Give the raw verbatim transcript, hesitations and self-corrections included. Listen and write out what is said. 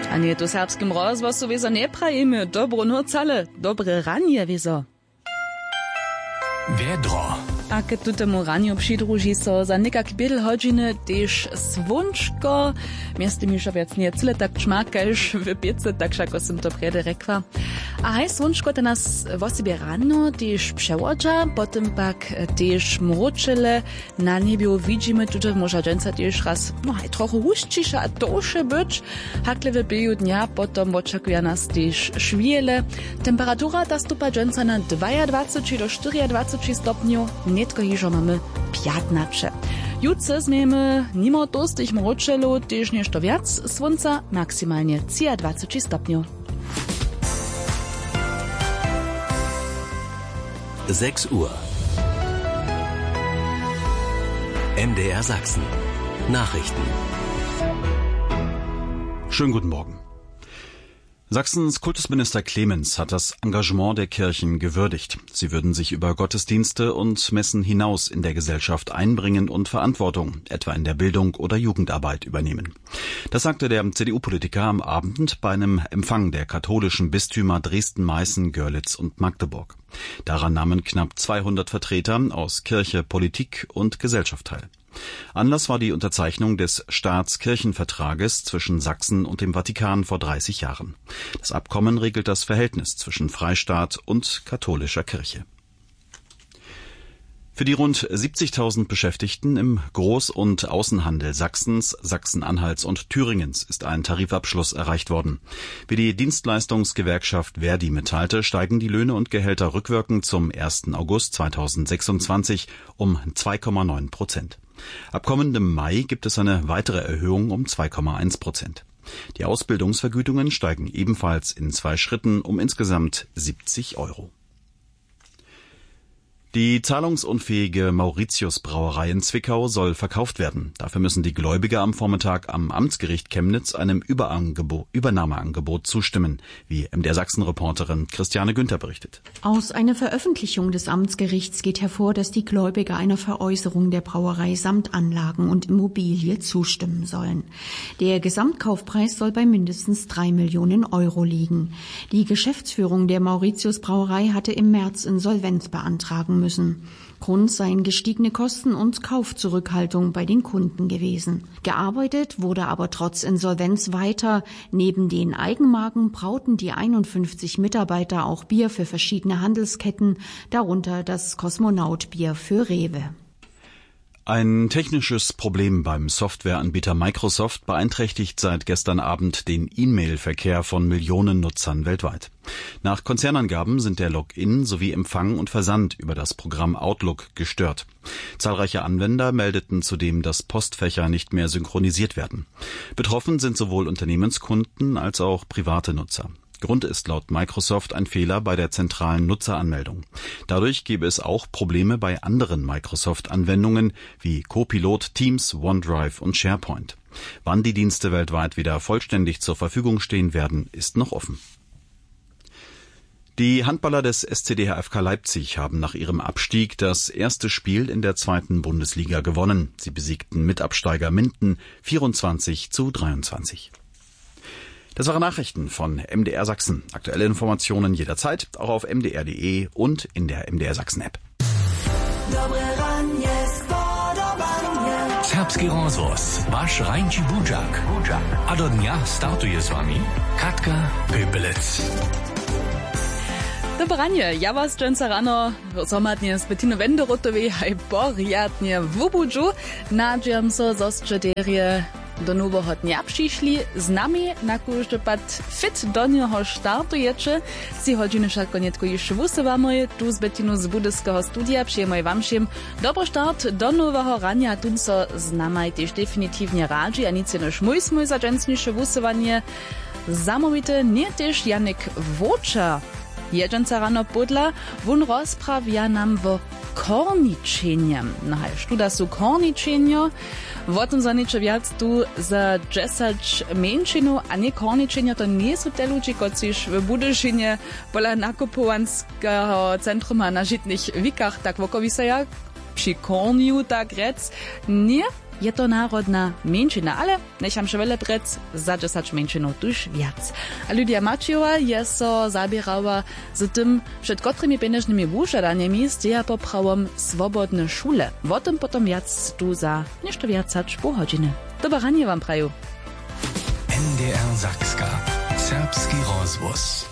A nie to serbskim rozwosu wieso nie prajemy. Dobro noc ale, dobre ranie wieso. Wiedro. A keď tu temu raniu přidruží so za nekak bědl hodžiny tež svunčko, miasto mi šo viac nie cyle tak čmákaš v piece, tak ako som to prede rekla. A haj svunčko to nás vo sebe rano tež převodža, potom pak tež mročele na nebiu vidíme, tuto môža dženca tež raz no haj trochu huščiša a toše byč. Hakle v beju dňa potom očakuje nás tež šviele. Temperatura ta stupa dženca na dwadzieścia do dwadzieścia stopňov, netko hižo mamy piętnaście. Jutce zmiemy nimo tostych mročelu tež nešto viac słonca, maksymalnie dwadzieścia stopňov. sechs Uhr. M D R Sachsen. Nachrichten. Schönen guten Morgen. Sachsens Kultusminister Clemens hat das Engagement der Kirchen gewürdigt. Sie würden sich über Gottesdienste und Messen hinaus in der Gesellschaft einbringen und Verantwortung, etwa in der Bildung oder Jugendarbeit, übernehmen. Das sagte der C D U-Politiker am Abend bei einem Empfang der katholischen Bistümer Dresden, Meißen, Görlitz und Magdeburg. Daran nahmen knapp zweihundert Vertreter aus Kirche, Politik und Gesellschaft teil. Anlass war die Unterzeichnung des Staatskirchenvertrages zwischen Sachsen und dem Vatikan vor dreißig Jahren. Das Abkommen regelt das Verhältnis zwischen Freistaat und katholischer Kirche. Für die rund siebzigtausend Beschäftigten im Groß- und Außenhandel Sachsens, Sachsen-Anhalts und Thüringens ist ein Tarifabschluss erreicht worden. Wie die Dienstleistungsgewerkschaft Verdi mitteilte, steigen die Löhne und Gehälter rückwirkend zum ersten August zweitausendsechsundzwanzig um zwei Komma neun Prozent. Ab kommendem Mai gibt es eine weitere Erhöhung um zwei Komma eins Prozent. Die Ausbildungsvergütungen steigen ebenfalls in zwei Schritten um insgesamt siebzig Euro. Die zahlungsunfähige Mauritius-Brauerei in Zwickau soll verkauft werden. Dafür müssen die Gläubiger am Vormittag am Amtsgericht Chemnitz einem Überangebot, Übernahmeangebot zustimmen, wie M D R Sachsen-Reporterin Christiane Günther berichtet. Aus einer Veröffentlichung des Amtsgerichts geht hervor, dass die Gläubiger einer Veräußerung der Brauerei samt Anlagen und Immobilie zustimmen sollen. Der Gesamtkaufpreis soll bei mindestens drei Millionen Euro liegen. Die Geschäftsführung der Mauritius-Brauerei hatte im März Insolvenz beantragen müssen. Grund seien gestiegene Kosten und Kaufzurückhaltung bei den Kunden gewesen. Gearbeitet wurde aber trotz Insolvenz weiter. Neben den Eigenmarken brauten die einundfünfzig Mitarbeiter auch Bier für verschiedene Handelsketten, darunter das Kosmonaut-Bier für Rewe. Ein technisches Problem beim Softwareanbieter Microsoft beeinträchtigt seit gestern Abend den E-Mail-Verkehr von Millionen Nutzern weltweit. Nach Konzernangaben sind der Login sowie Empfang und Versand über das Programm Outlook gestört. Zahlreiche Anwender meldeten zudem, dass Postfächer nicht mehr synchronisiert werden. Betroffen sind sowohl Unternehmenskunden als auch private Nutzer. Grund ist laut Microsoft ein Fehler bei der zentralen Nutzeranmeldung. Dadurch gäbe es auch Probleme bei anderen Microsoft-Anwendungen wie Copilot, Teams, OneDrive und SharePoint. Wann die Dienste weltweit wieder vollständig zur Verfügung stehen werden, ist noch offen. Die Handballer des S C D H F K Leipzig haben nach ihrem Abstieg das erste Spiel in der zweiten Bundesliga gewonnen. Sie besiegten Mitabsteiger Minden vierundzwanzig zu dreiundzwanzig. Das waren Nachrichten von M D R Sachsen. Aktuelle Informationen jederzeit, auch auf m d r punkt d e und in der M D R Sachsen App. Serbski rozhlas, váš Rajnči Budžak. A do dňa startuje s vami Katka Pöpelec. Dobranie, ja was dżęca rano zomatnie z Bettino Wenderotowej haj porjadnie w Ubudżu. Nadziejam so, zostrzy derie do nowego dnia przyszli z nami na każdy pad fit do niego startujecie. Si godziny wszak koniecko już wusywamy tu z Bettinu z budyskiego studia. Przyjemaj wam się dobry start do nowego rania. Tu so z nami też definitywnie radzi, a nic nie szmujs mój za dżęcniejsze wusywanie. Zamówite nie też Janek Wocza. Jedzenca rano podla, wun rozprawia nam wo korničenja. No hej, študa su korničenja, o tom za niečo viac tu za desať menšinu, a nie korničenja, to nie sú te ľudí, kociž v Budyšinie pola nakupovanského centruma na žitných vikách, tak vokovi sa ja przy korniu tak rec, nie. je to národna menšina, ale necham še veľa pred za desať menšinov tuž viac. A Lydia Mačiova je so zabierała z tym, przed kotrymi penežnymi wúžadaniami steja poprawom swobodne šule. O tym potom viac tu za nešto viac sač po hodiny. Dobre ranie wam praju. N D R Sakska. Serbski rozvoz.